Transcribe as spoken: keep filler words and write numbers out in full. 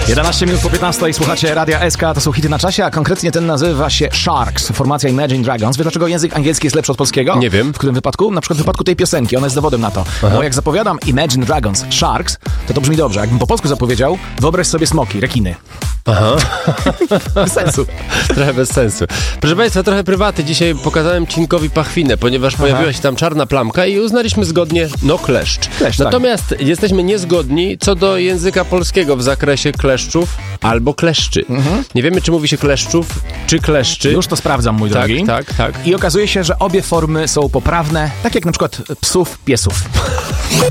jedenaście minut po piętnastej i słuchacie Radia S K, to są hity na czasie, a konkretnie ten nazywa się Sharks, formacja Imagine Dragons. Wiesz, dlaczego język angielski jest lepszy od polskiego? Nie wiem. W którym wypadku? Na przykład w wypadku tej piosenki, ona jest dowodem na to. Aha. Bo jak zapowiadam Imagine Dragons, Sharks, to to brzmi dobrze. Jakbym po polsku zapowiedział, wyobraź sobie smoki, rekiny. Aha. Bez sensu. Trochę bez sensu. Proszę Państwa, trochę prywaty. Dzisiaj pokazałem Cinkowi pachwinę, ponieważ Aha. pojawiła się tam czarna plamka i uznaliśmy zgodnie, no kleszcz. kleszcz Natomiast tak. jesteśmy niezgodni co do języka polskiego w zakresie kleszczów albo kleszczy. Mhm. Nie wiemy, czy mówi się kleszczów, czy kleszczy. Już to sprawdzam, mój tak, drogi. Tak, tak. I okazuje się, że obie formy są poprawne, tak jak na przykład psów, piesów.